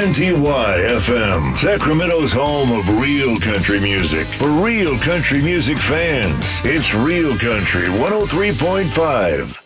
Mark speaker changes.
Speaker 1: WNTY FM, Sacramento's home of real country music. For real country music fans, it's Real Country 103.5.